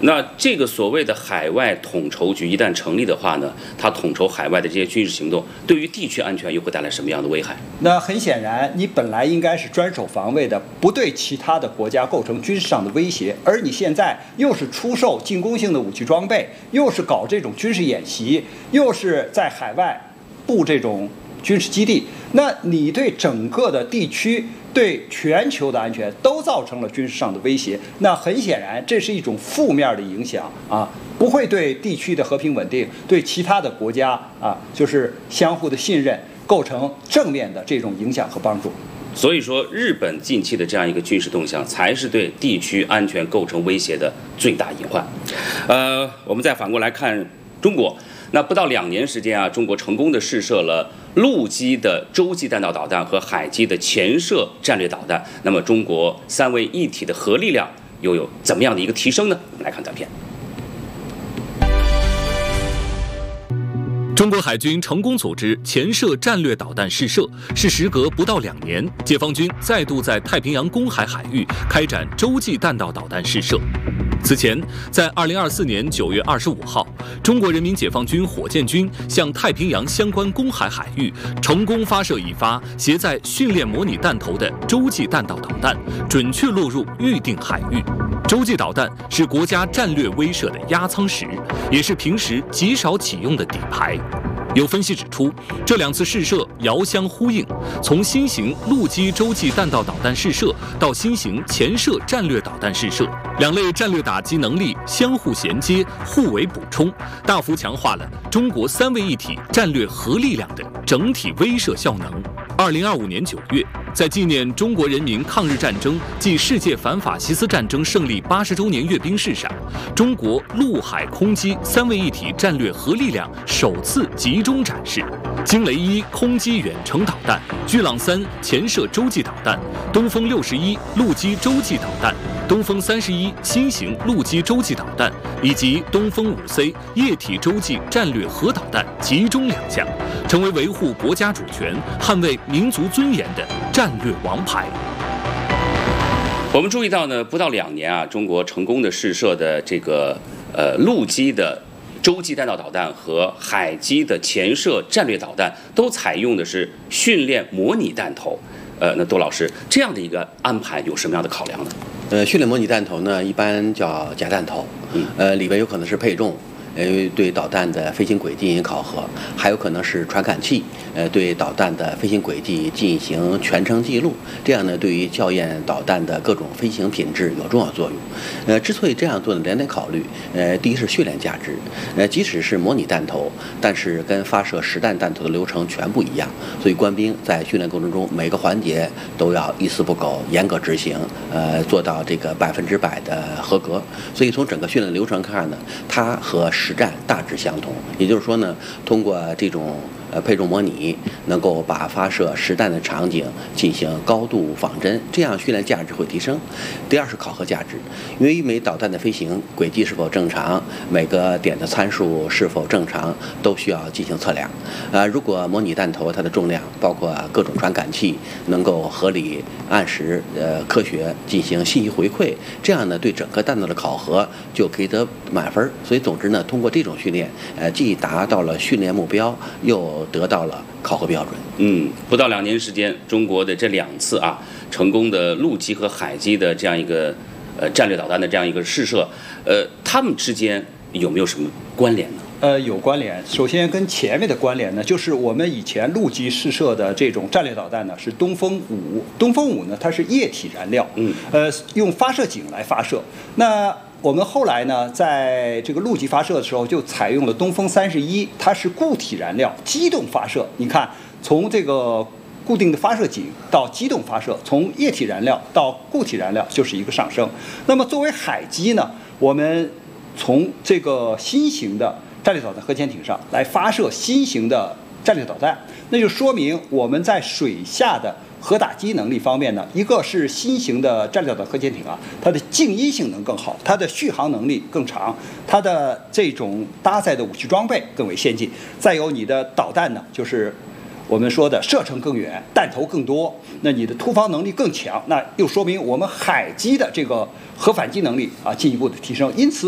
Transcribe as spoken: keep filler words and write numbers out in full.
那这个所谓的海外统筹局一旦成立的话呢，它统筹海外的这些军事行动，对于地区安全又会带来什么样的危害？ 那很显然，你本来应该是专守防卫的，不对其他的国家构成军事上的威胁，而你现在又是出售进攻性的武器装备，又是搞这种军事演习，又是在海外布这种军事基地，那你对整个的地区、对全球的安全都造成了军事上的威胁。那很显然，这是一种负面的影响啊，不会对地区的和平稳定、对其他的国家啊，就是相互的信任构成正面的这种影响和帮助。 所以说，日本近期的这样一个军事动向，才是对地区安全构成威胁的最大隐患。呃，我们再反过来看中国。那不到两年时间啊，中国成功的试射了陆基的洲际弹道导弹和海基的潜射战略导弹。那么，中国三位一体的核力量又有怎么样的一个提升呢？我们来看短片。 中国海军成功组织潜射战略导弹试射，是时隔不到两年，解放军再度在太平洋公海海域开展洲际弹道导弹试射。此前，在二零二四年九月二十五号，中国人民解放军火箭军向太平洋相关公海海域成功发射一发携载训练模拟弹头的洲际弹道导弹，准确落入预定海域。洲际导弹是国家战略威慑的压舱石，也是平时极少启用的底牌。有分析指出，这两次试射遥相呼应，从新型陆基洲际弹道导弹试射到新型潜射战略导弹试射，两类战略打击能力相互衔接、互为补充，大幅强化了中国三位一体战略核力量的整体威慑效能。二零二五年九月，在纪念中国人民抗日战争暨世界反法西斯战争胜利八十周年阅兵式上，中国陆海空基三位一体战略核力量首次集中展示。惊雷一空基远程导弹、巨浪三潜射洲际导弹、东风六十一陆基洲际导弹、东风三十一新型陆基洲际导弹以及东风五 C 液体洲际战略核导弹集中亮相，成为维护国家主权、捍卫民族尊严的战略王牌。 我们注意到呢，不到两年啊，中国成功的试射的这个呃陆基的洲际弹道导弹和海基的潜射战略导弹都采用的是训练模拟弹头。呃，那窦老师，这样的一个安排有什么样的考量呢？ 呃，训练模拟弹头呢，一般叫假弹头， 嗯， 呃，里边有可能是配重。呃，对导弹的飞行轨迹进行考核，还有可能是传感器，呃，对导弹的飞行轨迹进行全程记录，这样呢，对于校验导弹的各种飞行品质有重要作用。呃，之所以这样做呢，两点考虑，呃，第一是训练价值，呃，即使是模拟弹头，但是跟发射实弹弹头的流程全不一样，所以官兵在训练过程中每个环节都要一丝不苟，严格执行，呃，做到这个百分之百的合格。所以从整个训练流程看呢，它和实战大致相同，也就是说呢，通过这种呃配重模拟，能够把发射实弹的场景进行高度仿真，这样训练价值会提升。第二是考核价值，因为一枚导弹的飞行轨迹是否正常，每个点的参数是否正常，都需要进行测量。啊、呃，如果模拟弹头它的重量包括各种传感器能够合理、按时、呃科学进行信息回馈，这样呢对整个弹道的考核就可以得满分。所以总之呢，通过这种训练，呃，既达到了训练目标，又得到了考核标准。 嗯，不到两年时间，中国的这两次啊成功的陆基和海基的这样一个呃战略导弹的这样一个试射，呃，它们之间有没有什么关联呢？ 呃，有关联。首先跟前面的关联呢，就是我们以前陆基试射的这种战略导弹呢是东风五，东风五呢它是液体燃料， 嗯， 呃，用发射井来发射。那我们后来呢，在这个陆基发射的时候，就采用了东风三十一，它是固体燃料，机动发射。你看，从这个固定的发射井到机动发射，从液体燃料到固体燃料就是一个上升。那么作为海基呢，我们从这个新型的战略导弹核潜艇上来发射新型的战略导弹，那就说明我们在水下的核打击能力方面呢，一个是新型的战略导弹核潜艇啊，它的静音性能更好，它的续航能力更长，它的这种搭载的武器装备更为先进。再有你的导弹呢，就是我们说的射程更远，弹头更多，那你的突防能力更强，那又说明我们海基的这个核反击能力啊进一步的提升。因此